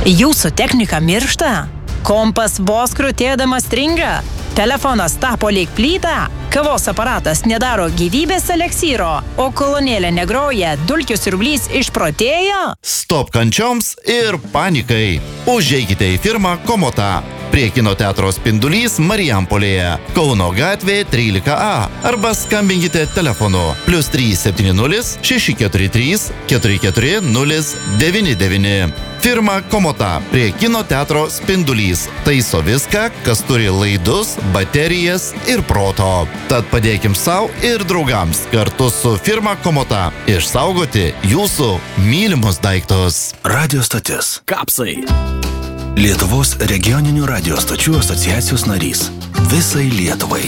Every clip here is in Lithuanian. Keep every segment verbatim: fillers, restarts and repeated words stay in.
Jūsų technika miršta? Kompas vos krutėdamas stringa? Telefonas tapo lyg plyta? Kavos aparatas nedaro gyvybės eleksyro? O kolonėlė negroja, dulkių siurblys išprotėjo? Stop kančioms ir panikai. Užeikite į firmą Komota. Prie kino teatro Spindulys Marijampolėje, Kauno gatvė trylika A, arba skambinkite telefonu plius trys septyni nulis šeši keturi trys keturi keturi nulis devyni devyni. Firma Komota prie kino teatro Spindulys taiso viską, kas turi laidus, baterijas ir proto. Tad padėkim savo ir draugams kartu su firma Komota išsaugoti jūsų mylimus daiktus. Radio stotis Kapsai. Lietuvos regioninių radio stočių asociacijos narys. Visai Lietuvai.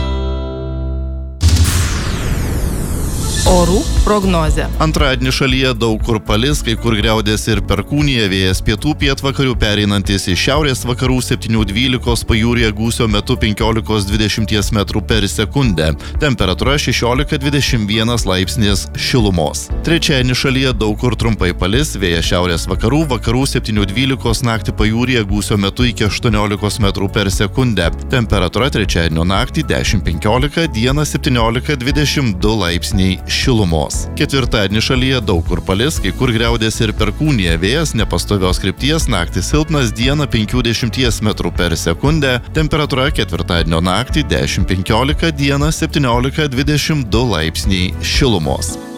Orų prognozė. Antradienį šalyje daug kur palis, kai kur griaudės ir perkūnija, vėjas pietų pietvakarių pereinantis į šiaurės vakarų septynių dvylikos, pajūryje gūsio metu penkiolika dvidešimt metrų per sekundę. Temperatūra šešiolika dvidešimt vienas laipsnis šilumos. Trečiadienį šalyje daug kur trumpai palis, vėjas šiaurės vakarų, vakarų septynių dvylikos, naktį pajūryje gūsio metu iki aštuoniolikos metrų per sekundę. Temperatūra trečiadienio naktį dešimt penkiolika, dieną septyniolika dvidešimt du laipsniai šilumos. Ketvirtadienį šalyje daug kur palis, kai kur griaudės ir perkūnija, vėjas nepastovios krypties, naktį silpnas, dieną penkiasdešimt metrų per sekundę, temperatūra ketvirtadienio naktį dešimt penkiolika, dieną septyniolika dvidešimt du laipsniai šilumos.